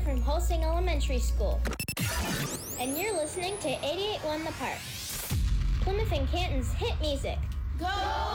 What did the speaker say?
from Holsing Elementary School. And you're listening to 88.1 The Park, Plymouth and Canton's hit music. Go!